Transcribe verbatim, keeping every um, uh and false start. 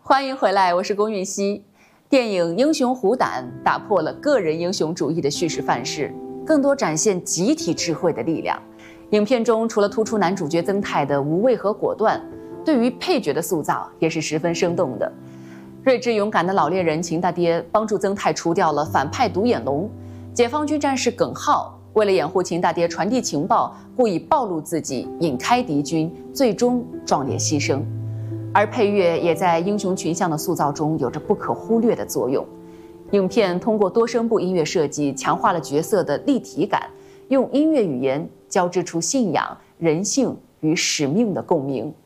欢迎回来，我是龚韵希。电影《英雄虎胆》打破了个人英雄主义的叙事范式，更多展现集体智慧的力量。影片中除了突出男主角曾泰的无畏和果断，对于配角的塑造也是十分生动的。睿智勇敢的老猎人秦大爹帮助曾泰除掉了反派独眼龙，解放军战士耿浩为了掩护秦大爹传递情报，故意暴露自己，引开敌军，最终壮烈牺牲。而配乐也在英雄群像的塑造中有着不可忽略的作用。影片通过多声部音乐设计，强化了角色的立体感，用音乐语言交织出信仰、人性与使命的共鸣。